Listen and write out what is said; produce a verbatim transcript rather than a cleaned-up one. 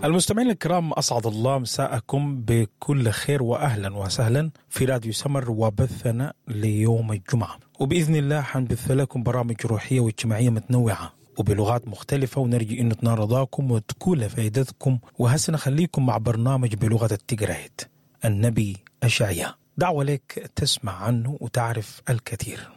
المستمعين الكرام، أسعد الله مساءكم بكل خير وأهلا وسهلا في راديو سمر وبثنا ليوم الجمعة، وبإذن الله حنبث لكم برامج روحية واجتماعية متنوعة وبلغات مختلفة، ونرجي إنه تنال رضاكم وتكون لفائدتكم. وهسه نخليكم مع برنامج بلغة التقرايت النبي أشعياء. دعوة لك تسمع عنه وتعرف الكثير.